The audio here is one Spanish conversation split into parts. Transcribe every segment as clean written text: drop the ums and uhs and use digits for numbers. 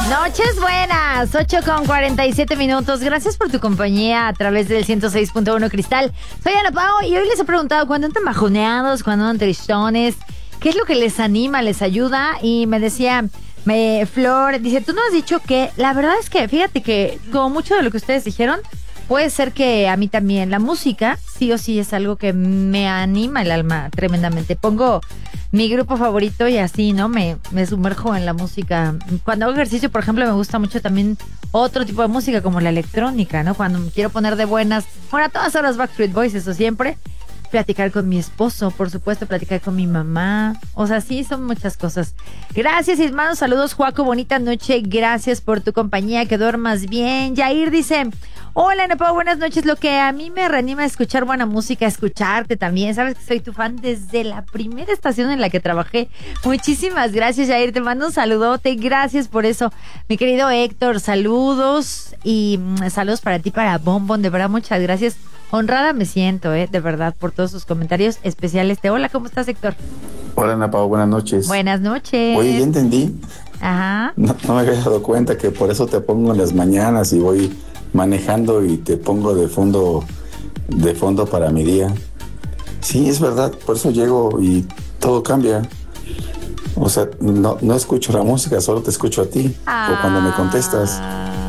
Noches buenas, 8:47. Gracias por tu compañía a través del 106.1 Cristal. Soy Ana Pao y hoy les he preguntado cuándo andan bajoneados, cuándo andan tristones, qué es lo que les anima, les ayuda. Y me decía Flor, dice, tú no has dicho que, la verdad es que fíjate que como mucho de lo que ustedes dijeron, puede ser que a mí también la música sí o sí es algo que me anima el alma tremendamente. Pongo mi grupo favorito y así, ¿no? Me sumerjo en la música. Cuando hago ejercicio, por ejemplo, me gusta mucho también otro tipo de música como la electrónica, ¿no? Cuando me quiero poner de buenas, bueno, a todas horas Backstreet Boys, eso siempre. Platicar con mi esposo, por supuesto, platicar con mi mamá. O sea, sí, son muchas cosas. Gracias, hermanos. Saludos, Juaco. Bonita noche. Gracias por tu compañía. Que duermas bien. Yair dice, hola, Nepo, buenas noches. Lo que a mí me reanima es escuchar buena música, escucharte también. Sabes que soy tu fan desde la primera estación en la que trabajé. Muchísimas gracias, Yair. Te mando un saludote. Gracias por eso. Mi querido Héctor, saludos. Y saludos para ti, para Bombón. De verdad, muchas gracias. Honrada me siento, de verdad, por todos sus comentarios especiales. Hola, ¿cómo estás, Héctor? Hola, Ana Pao, buenas noches. Buenas noches. Oye, ya entendí. Ajá. No me había dado cuenta que por eso te pongo en las mañanas y voy manejando y te pongo de fondo para mi día. Sí, es verdad, por eso llego y todo cambia. O sea, no escucho la música, solo te escucho a ti. O cuando me contestas.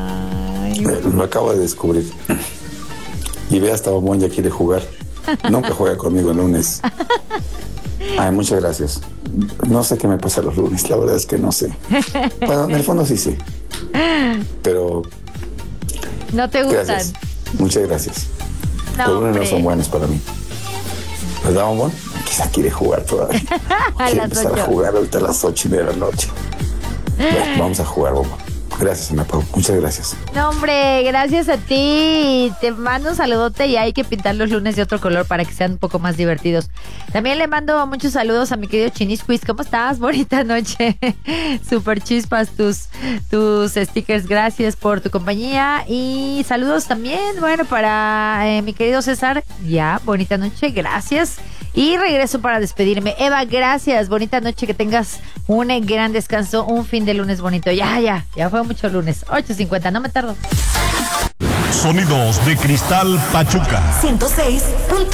Lo acabo de descubrir. Y ve, hasta Bombón ya quiere jugar. Nunca juega conmigo el lunes. Ay, muchas gracias. No sé qué me pasa los lunes, la verdad es que no sé. Bueno, en el fondo sí sé. Pero no te gustan. Gracias. Muchas gracias. No, los lunes no son buenos para mí. ¿Verdad, Bombón? Quizá quiere jugar todavía. Quiere empezar a jugar ahorita a las 8:30 de la noche. Bueno, vamos a jugar, Bombón. Gracias, Ana Pau. Muchas gracias. No, hombre, gracias a ti. Te mando un saludote y hay que pintar los lunes de otro color para que sean un poco más divertidos. También le mando muchos saludos a mi querido Chinis Quiz. ¿Cómo estás? Bonita noche. Super chispas tus stickers. Gracias por tu compañía. Y saludos también, bueno, para mi querido César. Ya, bonita noche. Gracias. Y regreso para despedirme. Eva, gracias. Bonita noche. Que tengas un gran descanso. Un fin de lunes bonito. Ya fue mucho lunes. 8:50. No me tardo. Sonidos de Cristal Pachuca. 106.